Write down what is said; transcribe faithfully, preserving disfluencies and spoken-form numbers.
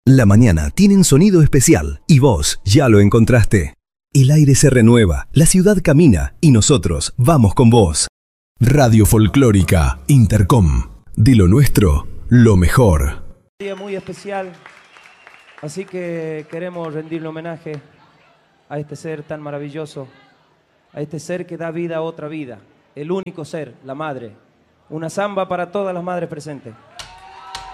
La mañana tiene un sonido especial y vos ya lo encontraste. El aire se renueva, la ciudad camina y nosotros vamos con vos. Radio Folclórica Intercom. De lo nuestro, lo mejor. Un día muy especial, así que queremos rendirle homenaje a este ser tan maravilloso, a este ser que da vida a otra vida, el único ser, la madre. Una samba para todas las madres presentes.